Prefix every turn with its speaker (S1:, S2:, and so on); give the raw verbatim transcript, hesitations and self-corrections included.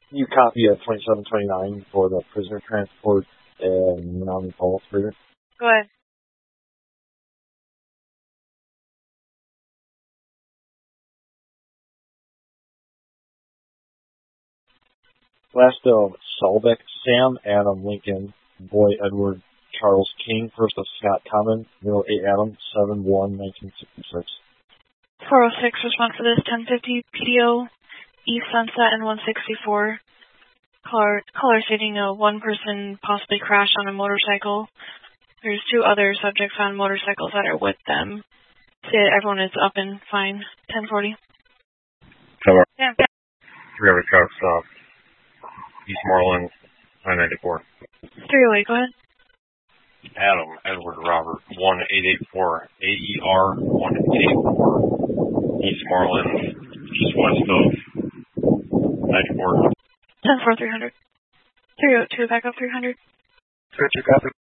S1: You copy a twenty-seven twenty-nine for the prisoner transport in Menominee Falls, Freedom?
S2: Go ahead.
S1: Last of Solbeck, Sam Adam Lincoln, Boy Edward Charles King, first of Scott Common, middle eight Adam, seven one nineteen sixty-six.
S2: four oh six, respond for this, ten fifty P D O, East Sunset and one sixty-four. Caller, caller stating a one person possibly crashed on a motorcycle. There's two other subjects on motorcycles that are with them. Say everyone is up and fine. ten forty.
S3: Hello.
S2: Yeah.
S3: Three other trucks, uh, East Marlin, nine ninety-four.
S2: three oh eight, go ahead.
S3: Adam, Edward, Robert, one eight eight four, A E R one eight eight four, East Marlin, just west of ninety-four.
S2: ten four, three hundred. three oh two, back up three hundred.
S3: three oh two, copy.